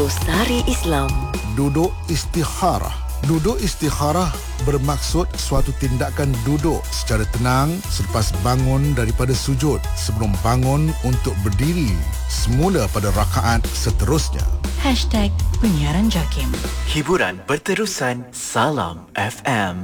Glosari Islam. Duduk istikharah. Duduk istikharah bermaksud suatu tindakan duduk secara tenang selepas bangun daripada sujud sebelum bangun untuk berdiri semula pada rakaat seterusnya. #Penyiaran JAKIM. Hiburan berterusan. Salam FM.